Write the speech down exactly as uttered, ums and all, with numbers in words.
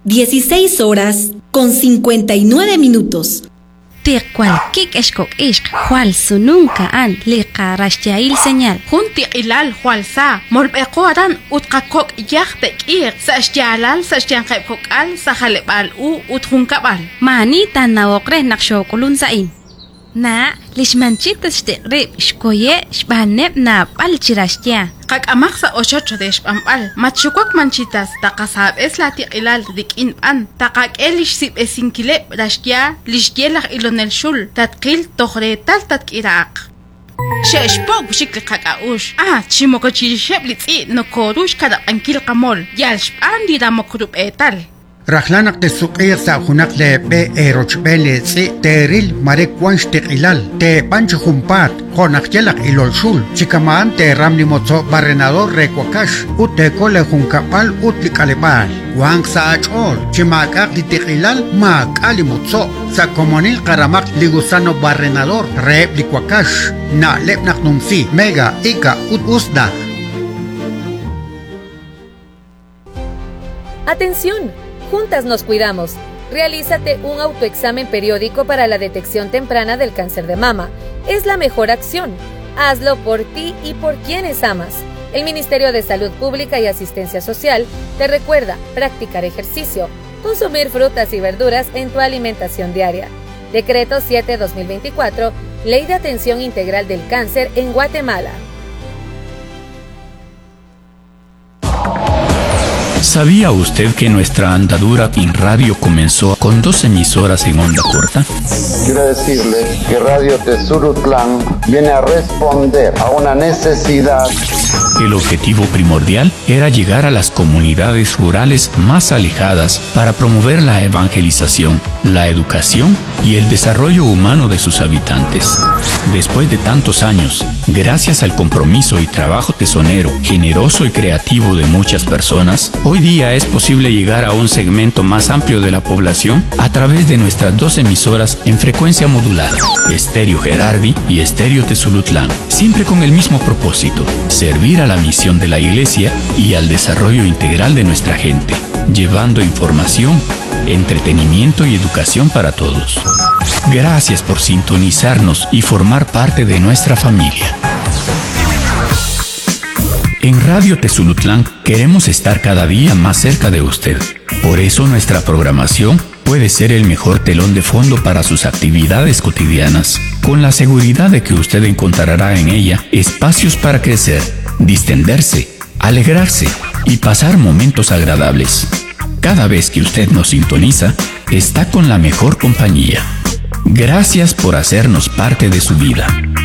dieciséis horas con cincuenta y nueve minutos. Tiqual kik eshkok ishk Jual sununka an liqa rashyail señal. Junti ilal Jual sa molbeko aran utkakok yak tekir sa ashyalal sa asyankep kokal sa halebal u uthunkabal. Mani tan nawokre nakshokulun sain. Na lishmanchitas tiqrib shkoye shbaneb na palchirashya. Kak amak sa ochocho de shpampal machukwak manchitas takasab es la tiqilal dikin an takak elish sib esinkile rashya lishgelak ilonel shul tatkil tohretal tatkiraak. Sheshpok bishikli kak aush. Ah, chimoko chirisheb litzi no korush kada ankil kamol. Yal shpan dira mokrup etal. Rahlanak te suqir sa hunak le be erochbele tsi teril marek wansh tiqilal te pancho humpat konak yelak ilolshul chikamaan te ramli mozo barrenador rekwakash ut te kole hunkapal ut likalebal wang sa achol chimakak di tiqilal mak ali mozo sa komonil karamak ligusano barrenador re likwakash na lepnak numsi mega ika ut usda. Atención. Juntas nos cuidamos. Realízate un autoexamen periódico para la detección temprana del cáncer de mama. Es la mejor acción. Hazlo por ti y por quienes amas. El Ministerio de Salud Pública y Asistencia Social te recuerda practicar ejercicio, consumir frutas y verduras en tu alimentación diaria. Decreto siete dos mil veinticuatro, Ley de Atención Integral del Cáncer en Guatemala. ¿Sabía usted que nuestra andadura en radio comenzó con dos emisoras en onda corta? Quiero decirle que Radio Tezulutlán viene a responder a una necesidad. El objetivo primordial era llegar a las comunidades rurales más alejadas para promover la evangelización, la educación y el desarrollo humano de sus habitantes. Después de tantos años, gracias al compromiso y trabajo tesonero, generoso y creativo de muchas personas, hoy día es posible llegar a un segmento más amplio de la población a través de nuestras dos emisoras en frecuencia modulada, Estéreo Gerardi y Estéreo Tezulutlán, siempre con el mismo propósito: servir a la misión de la Iglesia y al desarrollo integral de nuestra gente, llevando información, entretenimiento y educación para todos. Gracias por sintonizarnos y formar parte de nuestra familia. En Radio Tezulutlán queremos estar cada día más cerca de usted. Por eso nuestra programación puede ser el mejor telón de fondo para sus actividades cotidianas, con la seguridad de que usted encontrará en ella espacios para crecer, distenderse, alegrarse y pasar momentos agradables. Cada vez que usted nos sintoniza, está con la mejor compañía. Gracias por hacernos parte de su vida.